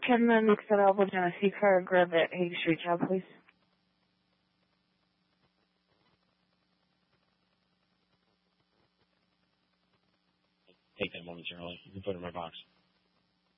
Can the next available Genesee car grab that Hague Street job, please? Take that momentarily. You can put it in my box.